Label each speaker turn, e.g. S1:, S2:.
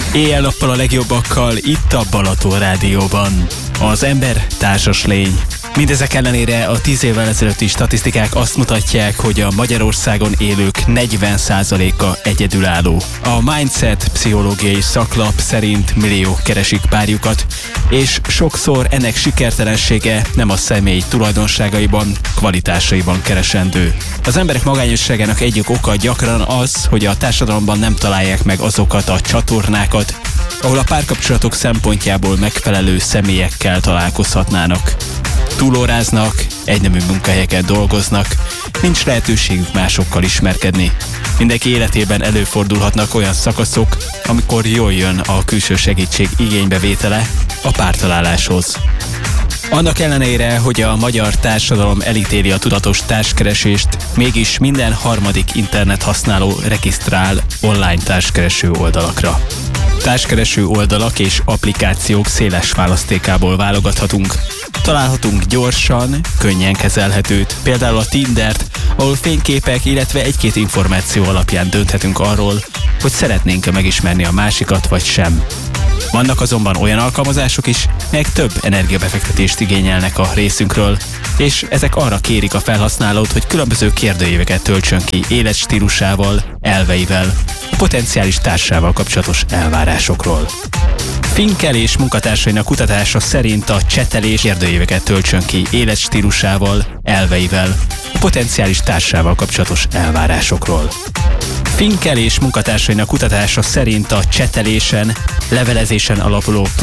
S1: Éjjel-nappal a legjobbakkal itt a Balaton Rádióban. Az ember társas lény. Mindezek ellenére a 10 évvel ezelőtti statisztikák azt mutatják, hogy a Magyarországon élők 40%-a egyedülálló. A Mindset pszichológiai szaklap szerint milliók keresik párjukat, és sokszor ennek sikertelensége nem a személy tulajdonságaiban, kvalitásaiban keresendő. Az emberek magányosságának egyik oka gyakran az, hogy a társadalomban nem találják meg azokat a csatornákat, ahol a párkapcsolatok szempontjából megfelelő személyekkel találkozhatnának. Túlóráznak, egynemű munkahelyeken dolgoznak, nincs lehetőségük másokkal ismerkedni. Mindenki életében előfordulhatnak olyan szakaszok, amikor jól jön a külső segítség igénybevétele a pártaláláshoz. Annak ellenére, hogy a magyar társadalom elítéli a tudatos társkeresést, mégis minden harmadik internethasználó regisztrál online társkereső oldalakra. Társkereső oldalak és applikációk széles választékából válogathatunk. Találhatunk gyorsan, könnyen kezelhetőt, például a Tindert, ahol fényképek, illetve egy-két információ alapján dönthetünk arról, hogy szeretnénk-e megismerni a másikat vagy sem. Vannak azonban olyan alkalmazások is, melyek több energiabefektetést igényelnek a részünkről, és ezek arra kérik a felhasználót, hogy különböző kérdőíveket töltsön ki életstílusával, elveivel, a potenciális társával kapcsolatos elvárásokról. Finkel és munkatársainak kutatása szerint a csetelés kérdőíveket töltsön ki életstílusával, elveivel, a potenciális társával kapcsolatos elvárásokról. Finkel és munkatársainak kutatása szerint a csetelésen, levelezésen alapuló